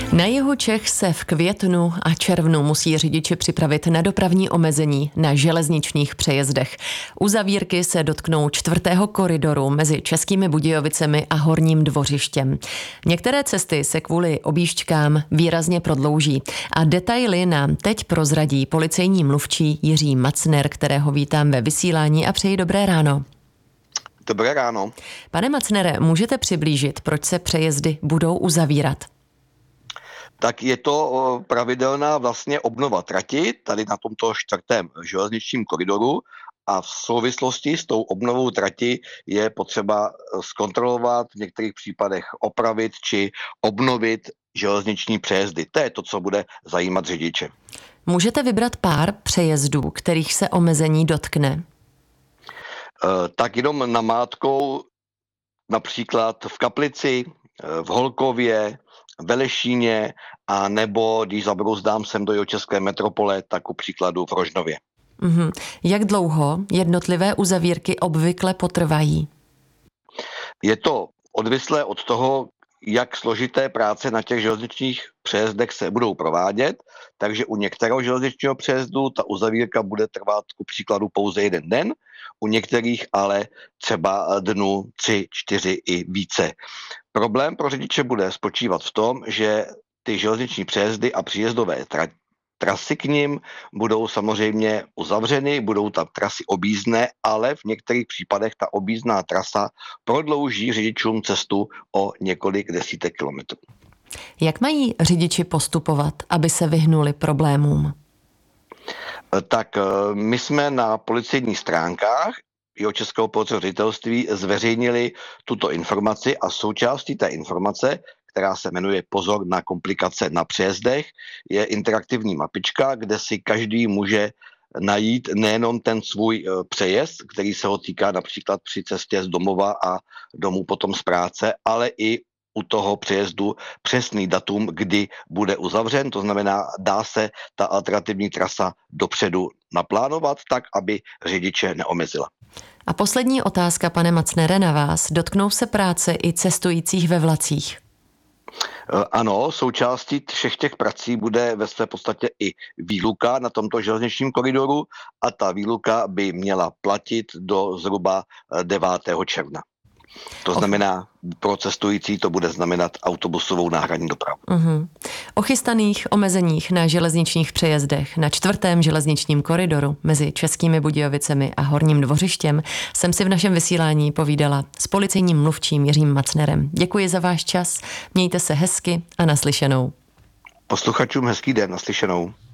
Na jihu Čech se v květnu a červnu musí řidiči připravit na dopravní omezení na železničních přejezdech. Uzavírky se dotknou 4. koridoru mezi Českými Budějovicemi a Horním Dvořištěm. Některé cesty se kvůli objížďkám výrazně prodlouží a detaily nám teď prozradí policejní mluvčí Jiří Macner, kterého vítám ve vysílání a přeji dobré ráno. Dobré ráno. Pane Macnere, můžete přiblížit, proč se přejezdy budou uzavírat? Tak je to pravidelná vlastně obnova trati tady na tomto 4. železničním koridoru a v souvislosti s tou obnovou trati je potřeba zkontrolovat, v některých případech opravit či obnovit železniční přejezdy. To je to, co bude zajímat řidiče. Můžete vybrat pár přejezdů, kterých se omezení dotkne? Tak jenom namátkou například v Kaplici, v Holkově, v Velešíně a nebo když zabrouzdám sem do jihočeské metropole, tak ku příkladu v Rožnově. Jak dlouho jednotlivé uzavírky obvykle potrvají? Je to odvislé od toho, jak složité práce na těch železničních přejezdech se budou provádět, takže u některého železničního přejezdu ta uzavírka bude trvat ku příkladu pouze 1 den, u některých ale třeba dnů 3, 4 i více. Problém pro řidiče bude spočívat v tom, že ty železniční přejezdy a příjezdové trasy k nim budou samozřejmě uzavřeny, budou tam trasy objízdné, ale v některých případech ta objízdná trasa prodlouží řidičům cestu o několik desítek kilometrů. Jak mají řidiči postupovat, aby se vyhnuli problémům? Tak my jsme na policejních stránkách Jihočeského policejního ředitelství zveřejnili tuto informaci a součástí té informace, která se jmenuje Pozor na komplikace na přejezdech, je interaktivní mapička, kde si každý může najít nejenom ten svůj přejezd, který se ho týká například při cestě z domova a domů potom z práce, ale i u toho přejezdu přesný datum, kdy bude uzavřen, to znamená, dá se ta alternativní trasa dopředu naplánovat tak, aby řidiče neomezila. A poslední otázka, pane Macnere, na vás. Dotknou se práce i cestujících ve vlacích? Ano, součástí všech těch prací bude ve své podstatě i výluka na tomto železničním koridoru a ta výluka by měla platit do zhruba 9. června. To znamená, pro cestující to bude znamenat autobusovou náhradní dopravu. O chystaných omezeních na železničních přejezdech na 4. železničním koridoru mezi Českými Budějovicemi a Horním Dvořištěm jsem si v našem vysílání povídala s policejním mluvčím Jiřím Macnerem. Děkuji za váš čas, mějte se hezky a naslyšenou. Posluchačům hezký den, naslyšenou.